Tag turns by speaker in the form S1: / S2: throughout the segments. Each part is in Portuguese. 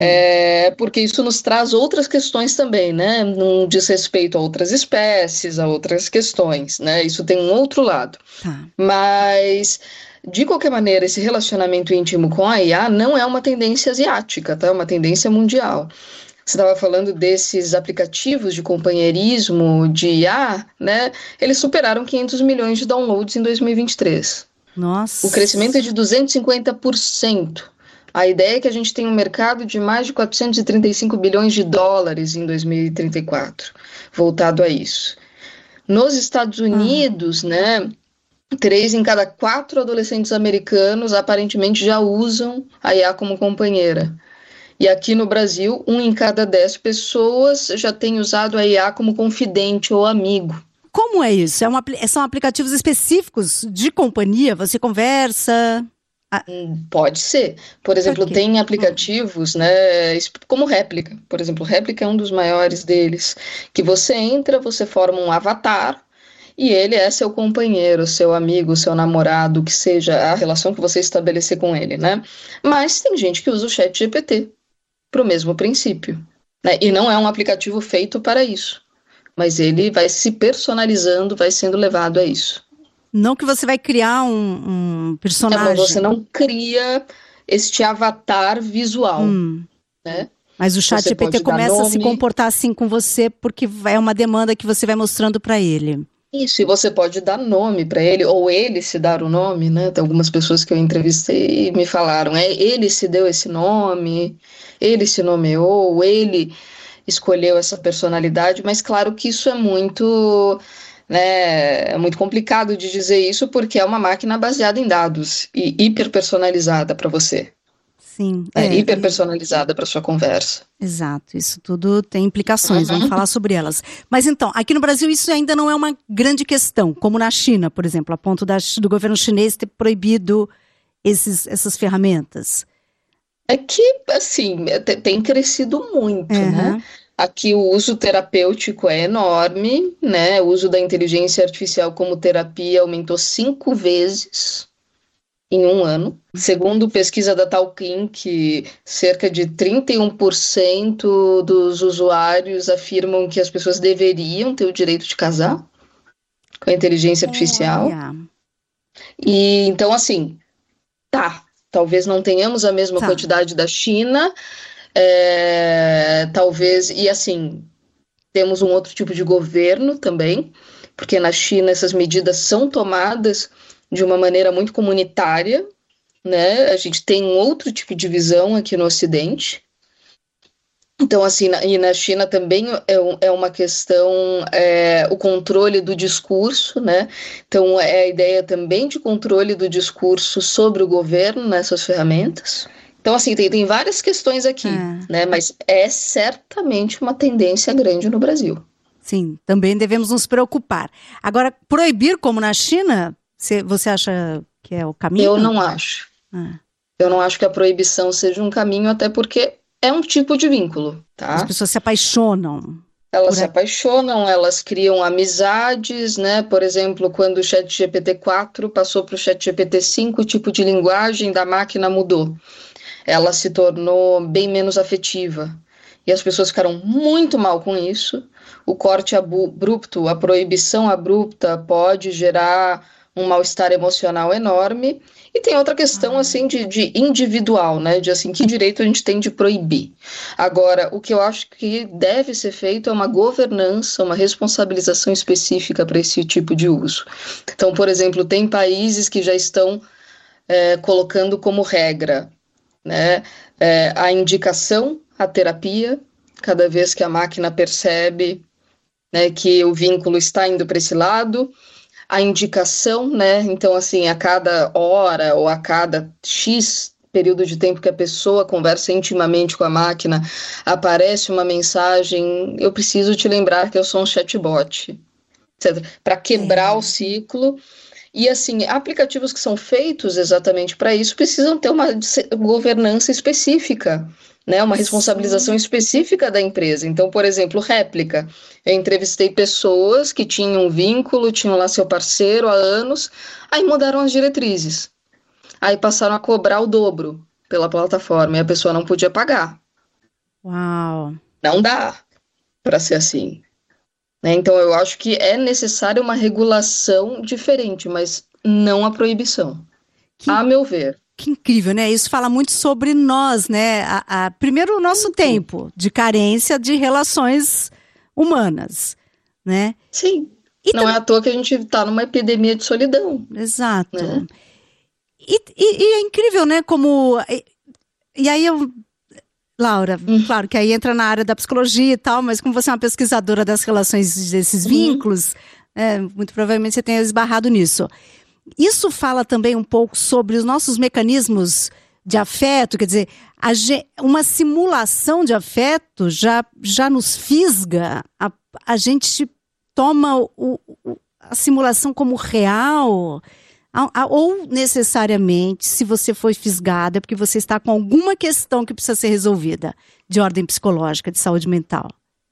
S1: Porque isso nos traz outras questões também, né? Não diz respeito a outras espécies, a outras questões, né? Isso tem um outro lado.
S2: Tá.
S1: Mas, de qualquer maneira, esse relacionamento íntimo com a IA não é uma tendência asiática, tá? É uma tendência mundial. Você estava falando desses aplicativos de companheirismo de IA, né? Eles superaram 500 milhões de downloads em 2023. O crescimento é
S2: Nossa.
S1: de 250%. A ideia é que a gente tem um mercado de mais de 435 bilhões de dólares em 2034, voltado a isso. Nos Estados
S2: Ah,
S1: Unidos, né, 3 em cada 4 adolescentes americanos aparentemente já usam a IA como companheira. E aqui no Brasil, 1 em cada 10 pessoas já tem usado a IA como confidente ou amigo.
S2: como é isso? São aplicativos específicos de companhia? Você conversa? Ah,
S1: Pode ser. Por exemplo,
S2: ok.
S1: tem aplicativos, né, como Réplica. Por exemplo, Réplica é um dos maiores deles, que você entra, você forma um avatar e ele é seu companheiro, seu amigo, seu namorado, que seja a relação que você estabelecer com ele, né? Mas tem gente que usa o chat GPT para o mesmo princípio, né? E não é um aplicativo feito para isso, mas ele vai se personalizando, vai sendo levado a isso.
S2: Não que você vai criar um
S1: Mas você
S2: personagem.
S1: não cria este avatar visual,
S2: Hum.
S1: né?
S2: Mas o chat
S1: Você
S2: GPT
S1: pode dar
S2: começa a se
S1: nome,
S2: comportar assim com você porque é uma demanda que você vai mostrando para ele.
S1: isso, e você pode dar nome para ele, ou ele se dar o nome, né? Tem algumas pessoas que eu entrevistei e me falaram, ele se deu esse nome, ele se nomeou, ele escolheu essa personalidade, mas claro que isso é muito, né, é muito complicado de dizer isso porque é uma máquina baseada em dados e hiper personalizada para você,
S2: Sim,
S1: né? Hiper personalizada para sua conversa.
S2: exato. Isso tudo tem implicações, vamos
S1: Uhum.
S2: falar sobre elas. Mas então, aqui no Brasil isso ainda não é uma grande questão, como na China, por exemplo, a ponto do governo chinês ter proibido essas ferramentas.
S1: É que, assim, tem crescido muito, né?
S2: Aham.
S1: Aqui o uso terapêutico é enorme, né? O uso da inteligência artificial como terapia aumentou 5 vezes em um ano. Segundo pesquisa da Talclin, que cerca de 31% dos usuários afirmam que as pessoas deveriam ter o direito de casar com a inteligência artificial.
S2: Olha,
S1: E então, assim, tá, talvez não tenhamos a mesma
S2: tá.
S1: quantidade da China, talvez, e assim, temos um outro tipo de governo também, porque na China essas medidas são tomadas de uma maneira muito comunitária, né? A gente tem um outro tipo de visão aqui no Ocidente. Então, assim, e na China também é uma questão, o controle do discurso, né? Então, é a ideia também de controle do discurso sobre o governo nessas ferramentas. Então, assim, tem várias questões aqui,
S2: É,
S1: né? Mas é certamente uma tendência grande no Brasil.
S2: sim, também devemos nos preocupar. Agora, proibir como na China, você acha que é o
S1: Eu
S2: caminho?
S1: não acho.
S2: É.
S1: Eu não acho que a proibição seja um caminho, até porque é um tipo de vínculo,
S2: As
S1: tá?
S2: pessoas se apaixonam
S1: Elas
S2: por
S1: se apaixonam, elas criam amizades, né? Por exemplo, quando o ChatGPT 4 passou para o ChatGPT 5, o tipo de linguagem da máquina mudou. Ela se tornou bem menos afetiva. E as pessoas ficaram muito mal com isso. O corte abrupto, a proibição abrupta pode gerar um mal-estar emocional enorme. E tem outra questão, assim, de individual, né? De, assim, que direito a gente tem de proibir. Agora, o que eu acho que deve ser feito é uma governança, uma responsabilização específica para esse tipo de uso. Então, por exemplo, tem países que já estão colocando como regra, né, a indicação à terapia, cada vez que a máquina percebe, né, que o vínculo está indo para esse lado, a indicação, né, então assim, a cada hora ou a cada X período de tempo que a pessoa conversa intimamente com a máquina, aparece uma mensagem, eu preciso te lembrar que eu sou um chatbot, etc. Para quebrar o
S2: é,
S1: ciclo. E assim, aplicativos que são feitos exatamente para isso precisam ter uma governança específica, né? Uma responsabilização
S2: sim.
S1: específica da empresa. Então, por exemplo, réplica. Eu entrevistei pessoas que tinham um vínculo, tinham lá seu parceiro há anos, aí mudaram as diretrizes. Aí passaram a cobrar o dobro pela plataforma e a pessoa não podia pagar.
S2: Uau!
S1: Não dá para ser assim, né? Então, eu acho que é necessária uma regulação diferente, mas não a proibição,
S2: Que,
S1: a meu ver.
S2: que incrível, né? Isso fala muito sobre nós, né? Primeiro, o nosso tempo de carência de relações humanas, né?
S1: Sim,
S2: E
S1: não é à toa que a gente está numa epidemia de solidão, né?
S2: exato. E é incrível, né? E aí Laura,
S1: Uhum,
S2: claro que aí entra na área da psicologia e tal, mas como você é uma pesquisadora das relações desses
S1: uhum.
S2: vínculos, muito provavelmente você tenha esbarrado nisso. Isso fala também um pouco sobre os nossos mecanismos de afeto, quer dizer, uma simulação de afeto já nos fisga, a gente toma a simulação como real. Ou necessariamente, se você foi fisgada, é porque você está com alguma questão que precisa ser resolvida, de ordem psicológica, de saúde mental.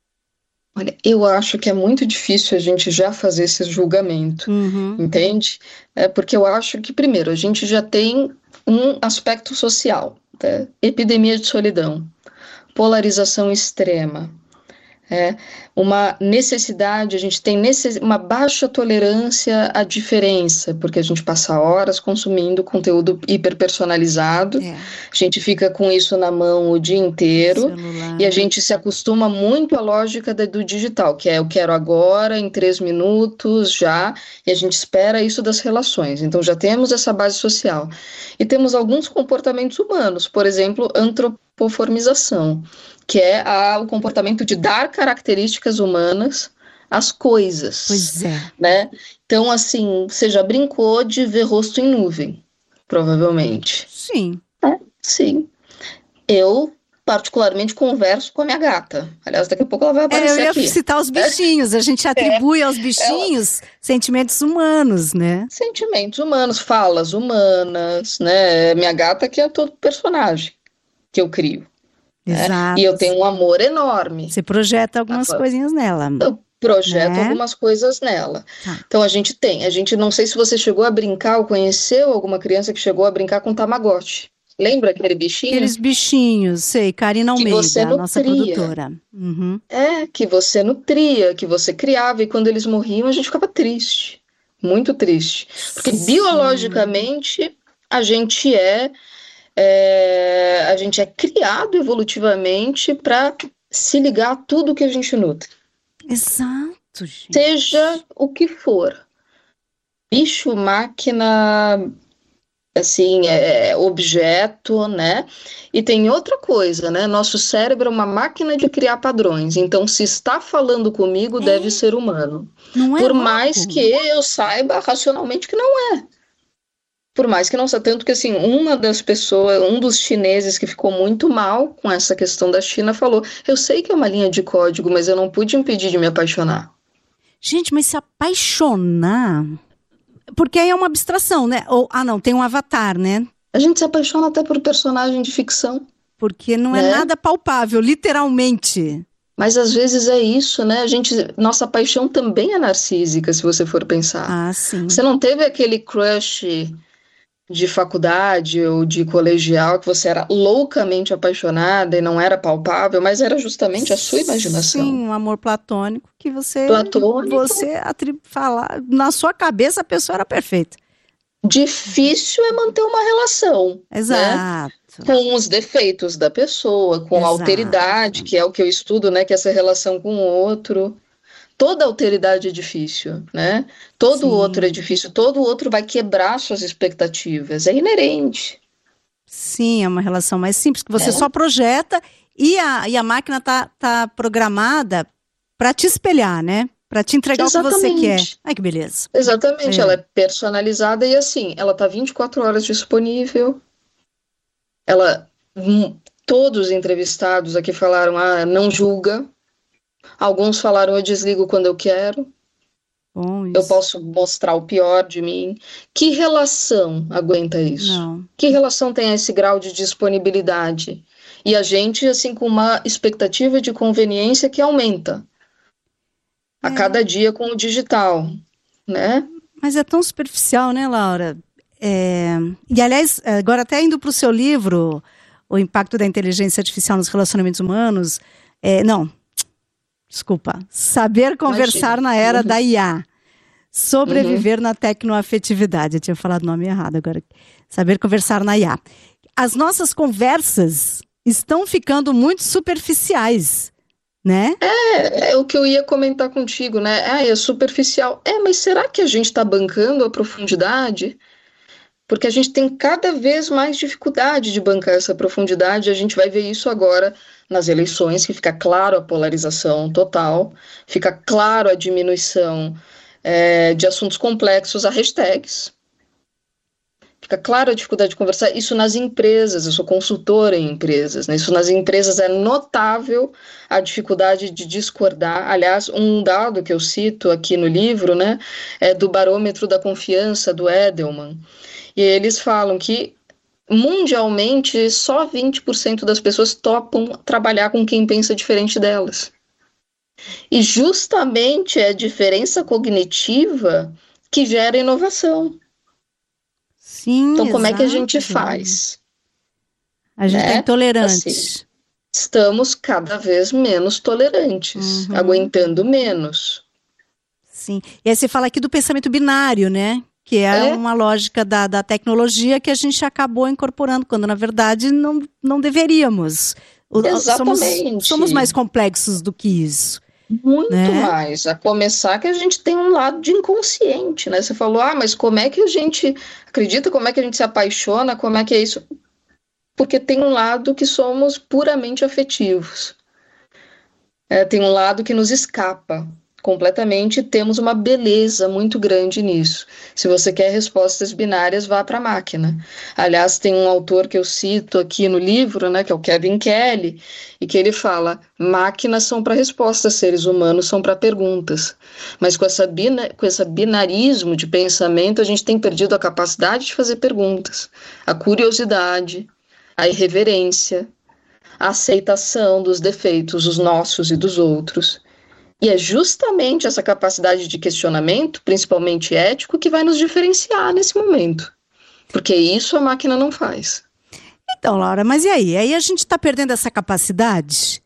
S1: Olha, eu acho que é muito difícil a gente já fazer esse julgamento,
S2: Uhum.
S1: entende? Porque eu acho que, primeiro, a gente já tem um aspecto social, né? Epidemia de solidão, polarização extrema, é, uma necessidade, a gente tem uma baixa tolerância à diferença, porque a gente passa horas consumindo conteúdo hiperpersonalizado,
S2: É,
S1: a gente fica com isso na mão o dia inteiro, e a
S2: celular.
S1: gente se acostuma muito à lógica do digital, que é eu quero agora, em 3 minutos, já, e a gente espera isso das relações. Então já temos essa base social. E temos alguns comportamentos humanos, por exemplo, antropoformização, que é o comportamento de dar características humanas às coisas,
S2: Pois é.
S1: né? Então, assim, você já brincou de ver rosto em nuvem, provavelmente.
S2: Sim.
S1: Sim. Eu, particularmente, converso com a minha gata. Aliás, daqui a pouco ela vai
S2: Eu
S1: aparecer
S2: ia
S1: aqui.
S2: citar os bichinhos, a gente atribui aos bichinhos sentimentos humanos, né?
S1: Sentimentos humanos, falas humanas, né? Minha gata que é todo personagem que eu crio, né? E eu
S2: Exato.
S1: tenho um amor enorme.
S2: Você projeta algumas coisinhas nela,
S1: Eu projeto
S2: né?
S1: algumas coisas nela.
S2: Tá.
S1: Então a gente não sei se você chegou a brincar ou conheceu alguma criança que chegou a brincar com Tamagotchi. Lembra aquele bichinho
S2: Aqueles bichinhos, sei, Karina
S1: que você
S2: Almeida, a nossa
S1: nutria?
S2: produtora. Uhum.
S1: Que você nutria, que você criava, e quando eles morriam a gente ficava triste, muito triste, porque
S2: Sim.
S1: biologicamente a gente a gente é criado evolutivamente para se ligar a tudo que a gente nutre,
S2: Exato,
S1: seja
S2: gente.
S1: o que for. Bicho, máquina, assim, objeto, né? E tem outra coisa, né? Nosso cérebro é uma máquina de criar padrões. Então, se está falando comigo, deve
S2: É,
S1: ser humano.
S2: não é
S1: Por mais que
S2: louco?
S1: eu saiba racionalmente que não é. Por mais que não seja tanto que, assim, uma das pessoas, um dos chineses que ficou muito mal com essa questão da China falou: eu sei que é uma linha de código, mas eu não pude impedir de me apaixonar.
S2: Gente, mas se apaixonar. Porque aí é uma abstração, né? Ou, não, tem um avatar, né?
S1: A gente se apaixona até por personagem de ficção,
S2: Porque não é
S1: né?
S2: nada palpável, literalmente.
S1: Mas às vezes é isso, né? Nossa paixão também é narcísica, se você for pensar.
S2: Ah, sim.
S1: Você não teve aquele crush de faculdade ou de colegial que você era loucamente apaixonada e não era palpável, mas era justamente a sua
S2: Sim,
S1: imaginação.
S2: um amor platônico que
S1: Platônico,
S2: falar, na sua cabeça a pessoa era perfeita.
S1: difícil é manter uma relação, né?
S2: Exato,
S1: Com os defeitos da pessoa, com a alteridade,
S2: exato.
S1: que é o que eu estudo, né? Que é essa relação com o outro. Toda alteridade é difícil, né? Todo outro é
S2: Sim,
S1: difícil, todo outro vai quebrar suas expectativas, é inerente,
S2: sim, é uma relação mais simples, que você só
S1: né?
S2: projeta e a máquina tá programada para te espelhar, né? Para te entregar o que você quer.
S1: Exatamente,
S2: Ai, que beleza.
S1: exatamente. Ela
S2: É.
S1: é personalizada e assim, ela tá 24 horas disponível. Ela, todos os entrevistados aqui falaram, não julga. Alguns falaram, eu desligo quando eu quero.
S2: Bom
S1: Eu
S2: isso.
S1: posso mostrar o pior de mim. Que relação aguenta isso?
S2: Não.
S1: Que relação tem esse grau de disponibilidade? E a gente, assim, com uma expectativa de conveniência que aumenta a
S2: É,
S1: cada dia com o digital, né?
S2: mas é tão superficial, né, Laura? E aliás, agora até indo para o seu livro, o impacto da inteligência artificial nos relacionamentos humanos. Saber conversar na era da IA. Sobreviver na tecnoafetividade. Eu tinha falado o nome errado agora. Saber conversar na IA. As nossas conversas estão ficando muito superficiais, né?
S1: É o que eu ia comentar contigo, né? É superficial. Mas será que a gente está bancando a profundidade? Porque a gente tem cada vez mais dificuldade de bancar essa profundidade. A gente vai ver isso agora nas eleições, que fica claro a polarização total, fica claro a diminuição de assuntos complexos a hashtags. Fica claro a dificuldade de conversar. Isso nas empresas, eu sou consultora em empresas, né? Isso nas empresas é notável a dificuldade de discordar. Aliás, um dado que eu cito aqui no livro, né, é do barômetro da confiança do Edelman. E eles falam que mundialmente só 20% das pessoas topam trabalhar com quem pensa diferente delas. E justamente é a diferença cognitiva que gera inovação.
S2: Sim,
S1: então, como é que a gente
S2: exato.
S1: faz?
S2: A gente está intolerante.
S1: Assim, estamos cada vez menos tolerantes, aguentando menos.
S2: Sim. E aí você fala aqui do pensamento binário, né? Que é uma lógica da tecnologia que a gente acabou incorporando, quando na verdade não deveríamos.
S1: Exatamente.
S2: Somos mais complexos do que isso.
S1: Muito mais. A começar que a gente tem um lado de inconsciente, né? Você falou, mas como é que a gente acredita, como é que a gente se apaixona, como é que é isso? Porque tem um lado que somos puramente afetivos. Tem um lado que nos escapa completamente, temos uma beleza muito grande nisso. Se você quer respostas binárias, vá para a máquina. Aliás, tem um autor que eu cito aqui no livro, né, que é o Kevin Kelly, e que ele fala, máquinas são para respostas, seres humanos são para perguntas. Mas com esse binarismo de pensamento, a gente tem perdido a capacidade de fazer perguntas, a curiosidade, a irreverência, a aceitação dos defeitos, os nossos e dos outros. E é justamente essa capacidade de questionamento, principalmente ético, que vai nos diferenciar nesse momento. Porque isso a máquina não faz.
S2: Então, Laura, mas e aí? Aí a gente está perdendo essa capacidade?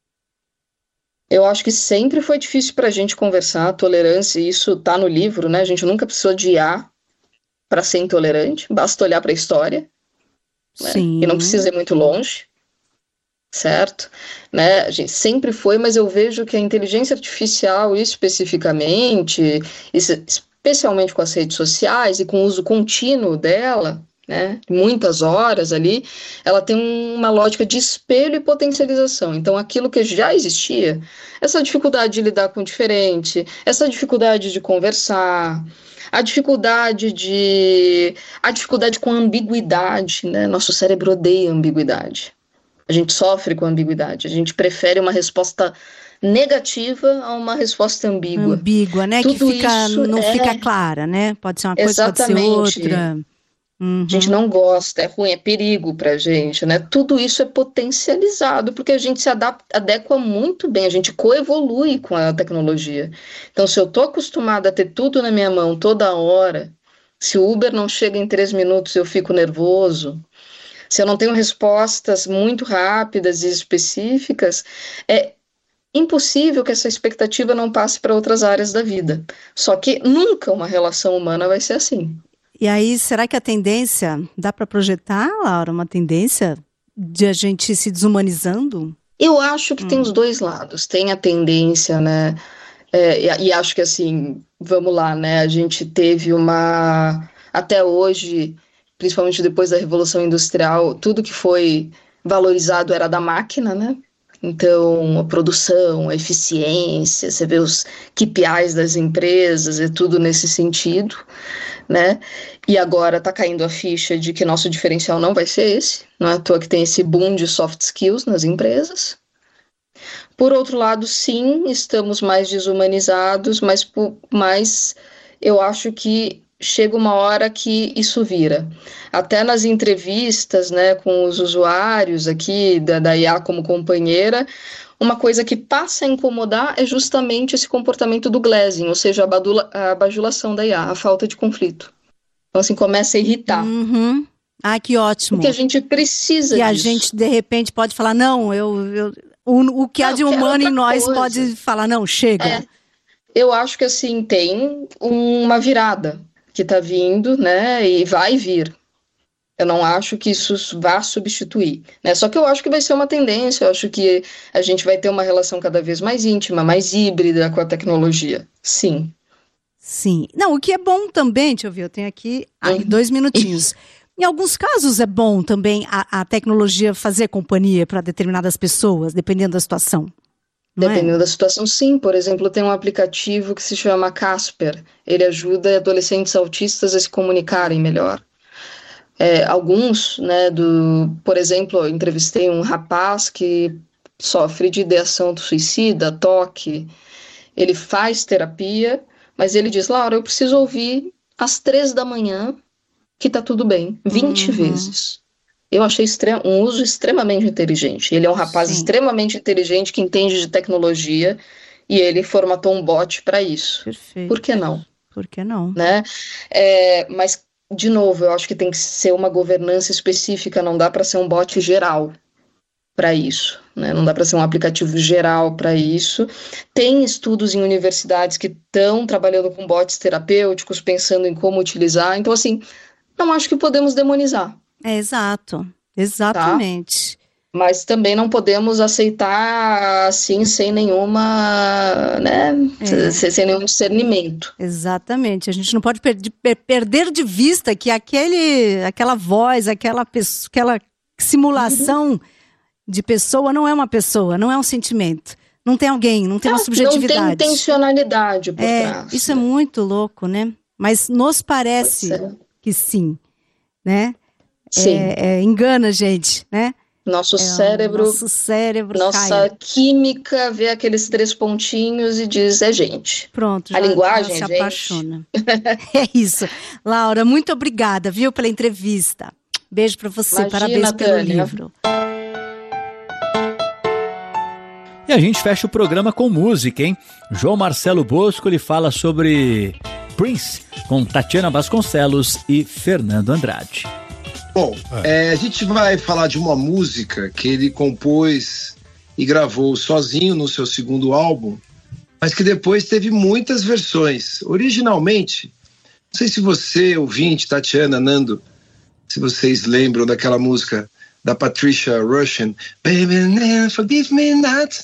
S1: Eu acho que sempre foi difícil para a gente conversar, a tolerância, e isso está no livro, né? A gente nunca precisou de IA para ser intolerante, basta olhar para a história, né? E não precisa ir muito longe. Certo? Né? A gente sempre foi, mas eu vejo que a inteligência artificial, especificamente, especialmente com as redes sociais e com o uso contínuo dela, né, muitas horas ali, ela tem uma lógica de espelho e potencialização. Então, aquilo que já existia, essa dificuldade de lidar com o diferente, essa dificuldade de conversar, a dificuldade com a ambiguidade, né? Nosso cérebro odeia a ambiguidade. A gente sofre com a ambiguidade, a gente prefere uma resposta negativa a uma resposta ambígua.
S2: Ambígua, né?
S1: Tudo
S2: que não fica clara, né? Pode ser uma coisa,
S1: exatamente.
S2: Pode ser outra.
S1: A gente não gosta, é ruim, é perigo pra gente, né? Tudo isso é potencializado, porque a gente se adequa muito bem, a gente coevolui com a tecnologia. Então, se eu tô acostumada a ter tudo na minha mão toda hora, se o Uber não chega em 3 minutos, eu fico nervoso. Se eu não tenho respostas muito rápidas e específicas, é impossível que essa expectativa não passe para outras áreas da vida. Só que nunca uma relação humana vai ser assim.
S2: E aí, será que a tendência, dá para projetar, Laura, uma tendência de a gente se desumanizando?
S1: Eu acho que tem os dois lados. Tem a tendência, né? E acho que assim, vamos lá, né? A gente teve até hoje, principalmente depois da Revolução Industrial, tudo que foi valorizado era da máquina, né? Então, a produção, a eficiência, você vê os KPIs das empresas, é tudo nesse sentido, né? E agora está caindo a ficha de que nosso diferencial não vai ser esse, não é à toa que tem esse boom de soft skills nas empresas. Por outro lado, sim, estamos mais desumanizados, mas eu acho que chega uma hora que isso vira. Até nas entrevistas, né, com os usuários aqui da IA como companheira, uma coisa que passa a incomodar é justamente esse comportamento do glazing, ou seja, a bajulação da IA, a falta de conflito. Então, assim, começa a irritar.
S2: Ah, que ótimo.
S1: Porque a gente precisa
S2: disso. E a
S1: disso.
S2: gente, de repente, pode falar, não, o que há de humano em nós pode falar, não, chega.
S1: Eu acho que, assim, tem uma virada que está vindo, né, e vai vir. Eu não acho que isso vá substituir, né? Só que eu acho que vai ser uma tendência, eu acho que a gente vai ter uma relação cada vez mais íntima, mais híbrida com a tecnologia. Sim.
S2: Sim. Não, o que é bom também, deixa eu ver, eu tenho aqui 2 minutinhos. Em alguns casos é bom também a tecnologia fazer companhia para determinadas pessoas, dependendo da situação.
S1: Dependendo da situação, sim. Por exemplo, tem um aplicativo que se chama Casper. Ele ajuda adolescentes autistas a se comunicarem melhor. Alguns, né, por exemplo, eu entrevistei um rapaz que sofre de ideação suicida, toque. Ele faz terapia, mas ele diz, Laura, eu preciso ouvir às 3 da manhã que tá tudo bem, 20 vezes. Eu achei um uso extremamente inteligente. Ele é um rapaz extremamente inteligente que entende de tecnologia e ele formatou um bot para isso.
S2: Perfeito.
S1: Por que não?
S2: Por que não?
S1: Né? Mas, de novo, eu acho que tem que ser uma governança específica, não dá para ser um bot geral para isso, né? Não dá para ser um aplicativo geral para isso. Tem estudos em universidades que estão trabalhando com bots terapêuticos, pensando em como utilizar. Então, assim, não acho que podemos demonizar.
S2: Exato, exatamente.
S1: Tá? Mas também não podemos aceitar assim sem nenhuma, né, sem nenhum discernimento.
S2: Exatamente. A gente não pode perder de vista que aquela voz, aquela simulação de pessoa não é uma pessoa, não é um sentimento. Não tem alguém, não tem uma subjetividade.
S1: Não tem intencionalidade por trás.
S2: Isso é muito louco, né? Mas nos parece que sim, né?
S1: Sim.
S2: Engana a gente, né?
S1: Nosso cérebro, nossa química vê aqueles 3 pontinhos e diz, gente.
S2: Pronto,
S1: a linguagem
S2: já se apaixona. É isso. Laura, muito obrigada, viu, pela entrevista. Beijo para você,
S1: Imagina,
S2: parabéns pelo livro.
S3: E a gente fecha o programa com música, hein? João Marcelo Bosco, ele fala sobre Prince, com Tatiana Vasconcelos e Fernando Andrade.
S4: Bom, a gente vai falar de uma música que ele compôs e gravou sozinho no seu segundo álbum, mas que depois teve muitas versões. Originalmente, não sei se você, ouvinte, Tatiana, Nando, se vocês lembram daquela música da Patricia Rushen, Baby, forgive me not,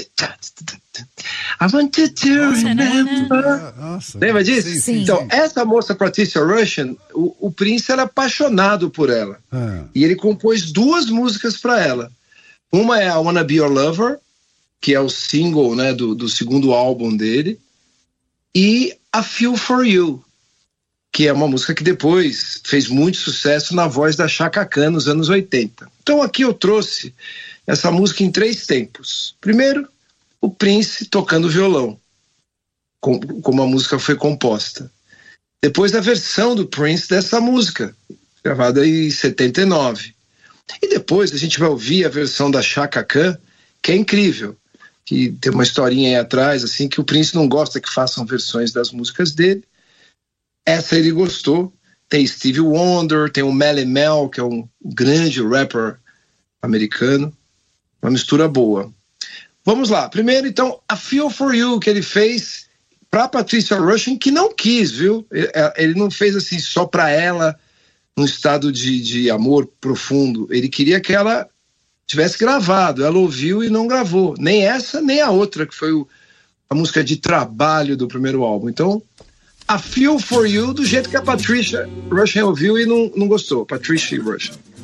S4: I want you to remember. Lembra disso?
S5: Sim.
S4: Então, essa moça Patricia Rushen, o Prince era apaixonado por ela. E ele compôs 2 músicas para ela. Uma é a Wanna Be Your Lover, que é o single, né, do segundo álbum dele, e a Feel For You, que é uma música que depois fez muito sucesso na voz da Chaka Khan nos anos 80. Então aqui eu trouxe essa música em 3 tempos. Primeiro, o Prince tocando violão, como a música foi composta. Depois a versão do Prince dessa música, gravada em 79. E depois a gente vai ouvir a versão da Chaka Khan, que é incrível, que tem uma historinha aí atrás, assim, que o Prince não gosta que façam versões das músicas dele. Essa ele gostou. Tem Stevie Wonder, tem o Melle Mel, que é um grande rapper americano. Uma mistura boa. Vamos lá. Primeiro, então, a Feel For You, que ele fez para Patricia Rushen, que não quis, viu? Ele não fez assim só para ela, num estado de amor profundo. Ele queria que ela tivesse gravado. Ela ouviu e não gravou. Nem essa, nem a outra, que foi a música de trabalho do primeiro álbum. Então, a Feel For You, do jeito que a Patricia Rushen ouviu e não gostou. Patricia Rushen.